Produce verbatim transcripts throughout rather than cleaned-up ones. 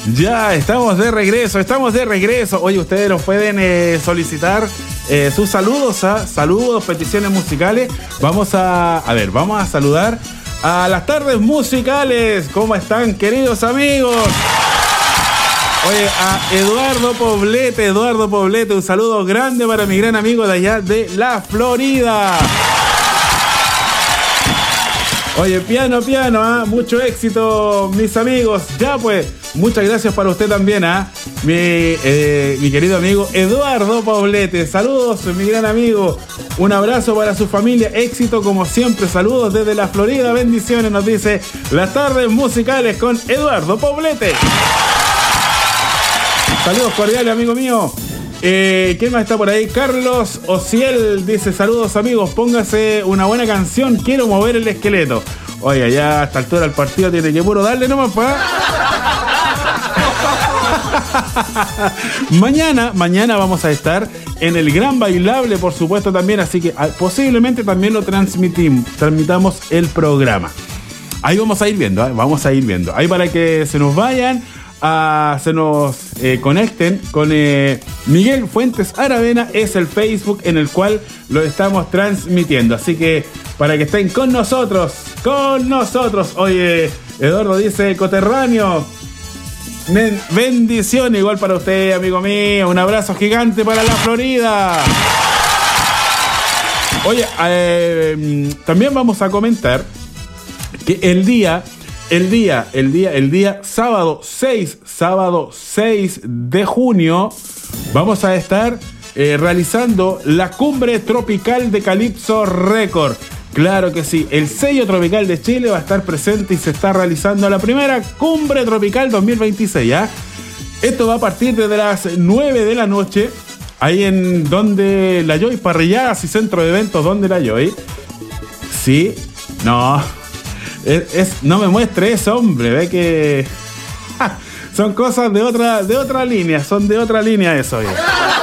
Ya, estamos de regreso, estamos de regreso. Oye, ustedes nos pueden eh, solicitar eh, sus saludos, ¿ah? Saludos, peticiones musicales. Vamos a, a ver, vamos a saludar a las tardes musicales. ¿Cómo están, queridos amigos? Oye, a Eduardo Poblete, Eduardo Poblete, un saludo grande para mi gran amigo de allá de la Florida. Oye, piano, piano, ¿ah? Mucho éxito, mis amigos. Ya pues, muchas gracias para usted también, ¿ah? Mi, eh, mi querido amigo Eduardo Poblete. Saludos, mi gran amigo. Un abrazo para su familia. Éxito como siempre. Saludos desde la Florida. Bendiciones, nos dice las tardes musicales con Eduardo Poblete. Saludos cordiales, amigo mío. Eh, ¿Quién más está por ahí? Carlos Ociel dice: saludos, amigos, póngase una buena canción, quiero mover el esqueleto. Oiga, ya a esta altura del partido tiene que puro darle nomás, pa. Mañana, mañana vamos a estar en el Gran Bailable, por supuesto, también, así que posiblemente también lo transmitimos, transmitamos el programa. Ahí vamos a ir viendo, ¿eh? Vamos a ir viendo. Ahí para que se nos vayan. Uh, se nos eh, conecten con eh, Miguel Fuentes Aravena, es el Facebook en el cual lo estamos transmitiendo, así que para que estén con nosotros, con nosotros. Oye, Eduardo dice: coterráneo, bendición igual para usted, amigo mío, un abrazo gigante para la Florida. Oye, eh, también vamos a comentar que el día El día, el día, el día sábado seis, sábado seis de junio, vamos a estar eh, realizando la Cumbre Tropical de Calypso Record. Claro que sí, el sello tropical de Chile va a estar presente y se está realizando la primera Cumbre Tropical dos mil veintiséis, ¿ya? Esto va a partir desde las nueve de la noche, ahí en donde la Joy, parrilladas y centro de eventos donde la Joy. Sí, no... Es, es, no me muestre eso, hombre, ve que ja, son cosas de otra, de otra línea, son de otra línea eso. Ya,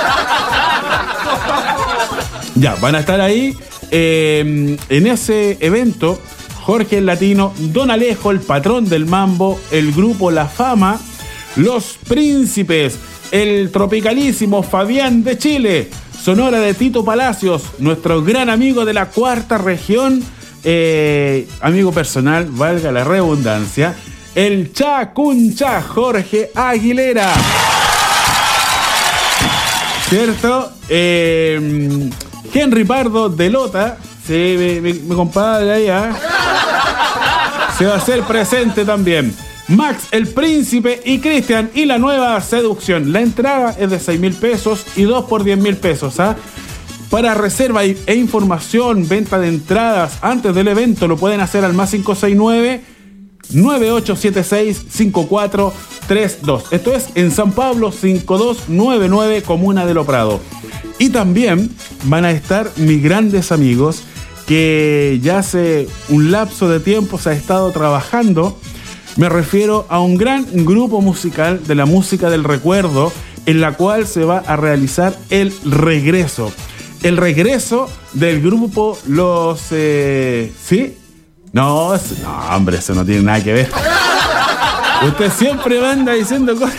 ya van a estar ahí eh, en ese evento Jorge el Latino, Don Alejo, el patrón del mambo, el grupo La Fama, Los Príncipes, el tropicalísimo Fabián de Chile, Sonora de Tito Palacios, nuestro gran amigo de la cuarta región, Eh, amigo personal, valga la redundancia, el Chacuncha Jorge Aguilera, ¿cierto? Eh, Henry Pardo de Lota, sí, mi, mi, mi compadre ahí, ¿eh? Se va a hacer presente también. Max el Príncipe y Cristian y la Nueva Seducción. La entrada es de seis mil pesos y dos por diez mil pesos, ¿ah? ¿eh? Para reserva e información, venta de entradas antes del evento, lo pueden hacer al más cinco seis nueve, nueve ocho siete seis, cinco cuatro tres dos. Esto es en San Pablo cinco dos nueve nueve, Comuna de Lo Prado. Y también van a estar mis grandes amigos que ya hace un lapso de tiempo se ha estado trabajando. Me refiero a un gran grupo musical de la música del recuerdo, en la cual se va a realizar el regreso. El regreso del grupo Los... Eh, ¿Sí? No, no, hombre, eso no tiene nada que ver. Usted siempre anda diciendo cosas.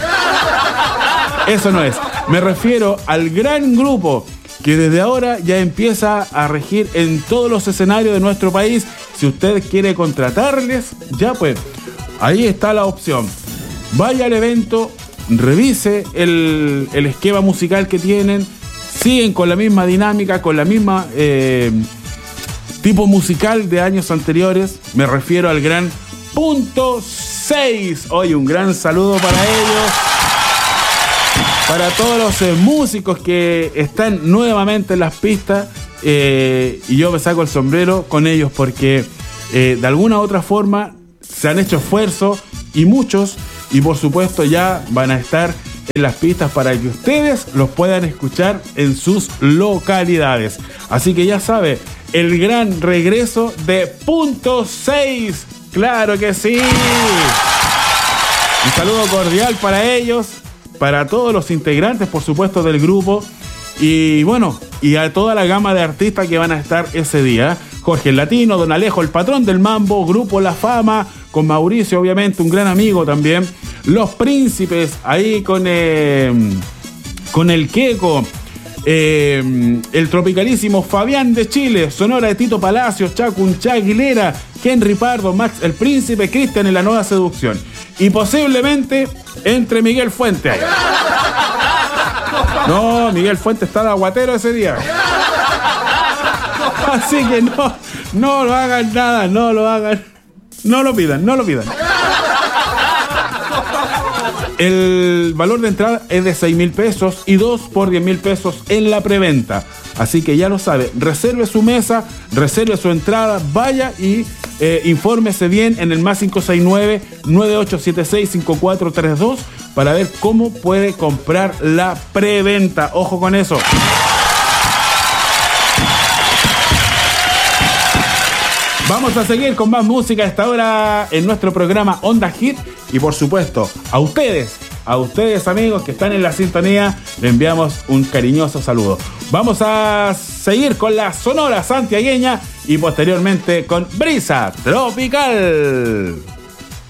Eso no es. Me refiero al gran grupo que desde ahora ya empieza a regir en todos los escenarios de nuestro país. Si usted quiere contratarles, ya pues, ahí está la opción. Vaya al evento, revise el, el esquema musical que tienen. Siguen con la misma dinámica, con la misma eh, tipo musical de años anteriores. Me refiero al gran Punto seis. Oye, un gran saludo para ellos. Para todos los eh, músicos que están nuevamente en las pistas. Eh, y yo me saco el sombrero con ellos porque eh, de alguna u otra forma se han hecho esfuerzos y muchos. Y por supuesto ya van a estar en las pistas para que ustedes los puedan escuchar en sus localidades. Así que ya sabe, el gran regreso de Punto seis. ¡Claro que sí! Un saludo cordial para ellos, para todos los integrantes, por supuesto, del grupo. Y bueno, y a toda la gama de artistas que van a estar ese día. Jorge el Latino, Don Alejo, el patrón del mambo, Grupo La Fama, con Mauricio, obviamente, un gran amigo también. Los Príncipes, ahí con, eh, con el Queco. Eh, el tropicalísimo Fabián de Chile, Sonora de Tito Palacios, Chacunchá Aguilera, Henry Pardo, Max el Príncipe, Cristian en La Nueva Seducción. Y posiblemente entre Miguel Fuente ahí. No, Miguel Fuente está de aguatero ese día. Así que no, no lo hagan nada, no lo hagan. No lo pidan, no lo pidan. El valor de entrada es de seis mil pesos y dos por diez mil pesos en la preventa. Así que ya lo sabe, reserve su mesa, reserve su entrada, vaya y eh, infórmese bien en el más cinco seis nueve, nueve ocho siete seis, cinco cuatro tres dos para ver cómo puede comprar la preventa. Ojo con eso. Vamos a seguir con más música a esta hora en nuestro programa Onda Hit. Y por supuesto, a ustedes, a ustedes amigos que están en la sintonía, le enviamos un cariñoso saludo. Vamos a seguir con la Sonora Santiagueña y posteriormente con Brisa Tropical.